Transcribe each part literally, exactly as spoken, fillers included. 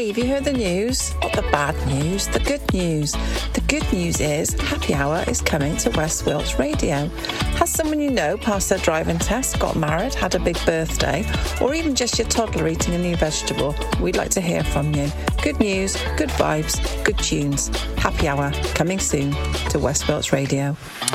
Hey, have you heard the news? Not the bad news, the good news. The good news is Happy Hour is coming to West Wilts Radio. Has someone you know passed their driving test, got married, had a big birthday, or even just your toddler eating a new vegetable? We'd like to hear from you. Good news, good vibes, good tunes. Happy Hour coming soon to West Wilts Radio.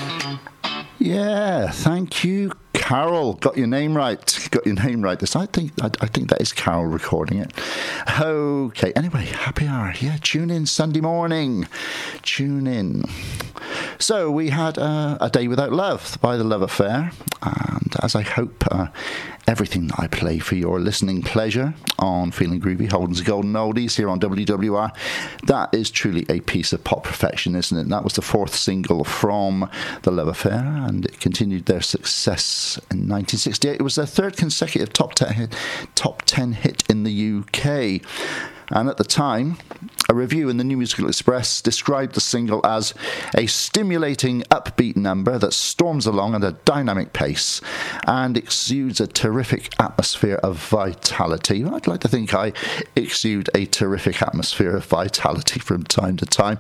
Yeah, thank you, Carol. Got your name right. Got your name right. This, I think I, I think that is Carol recording it. Okay, anyway, happy hour. Yeah, tune in Sunday morning. Tune in. So we had uh, A Day Without Love by The Love Affair. And as I hope uh, everything that I play for your listening pleasure on Feeling Groovy, Holden's Golden Oldies here on W W R, that is truly a piece of pop perfection, isn't it? And that was the fourth single from The Love Affair, and it continued their success in nineteen sixty-eight. It was their third consecutive top ten hit, top ten hit in the U K. And at the time, a review in the New Musical Express described the single as a stimulating, upbeat number that storms along at a dynamic pace and exudes a terrific atmosphere of vitality. I'd like to think I exude a terrific atmosphere of vitality from time to time.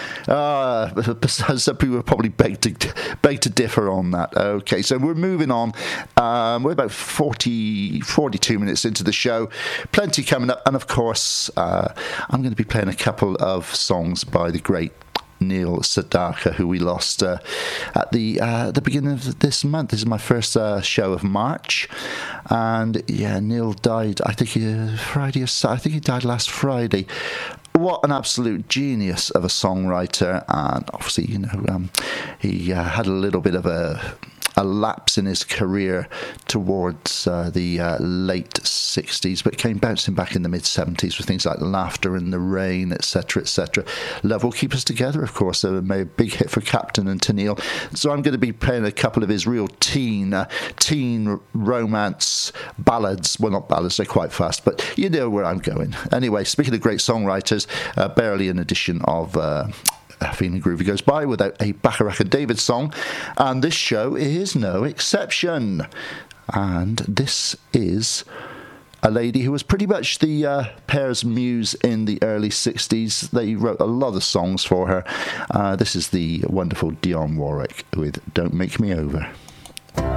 Uh, some people would probably beg to, beg to differ on that. Okay, so we're moving on. Um, we're about forty, forty-two minutes into the show. Plenty coming up. And of course, uh, I'm going to be playing a couple of songs by the great Neil Sedaka, who we lost uh, at the uh, the beginning of this month. This is my first uh, show of March, and yeah, Neil died. I think uh, Friday or so, I think he died last Friday. What an absolute genius of a songwriter, and obviously, you know, um, he uh, had a little bit of a a lapse in his career towards uh, the uh, late sixties, but came bouncing back in the mid-seventies with things like Laughter in the Rain, et cetera, et cetera. Love Will Keep Us Together, of course, a big hit for Captain and Tennille. So I'm going to be playing a couple of his real teen, uh, teen romance ballads. Well, not ballads, they're quite fast, but you know where I'm going. Anyway, speaking of great songwriters, uh, barely an edition of... Uh, Feeling Groovy goes by without a Bacharach and David song, and this show is no exception. And this is a lady who was pretty much the uh, pair's muse in the early sixties. They wrote a lot of songs for her. Uh, this is the wonderful Dionne Warwick with Don't Make Me Over.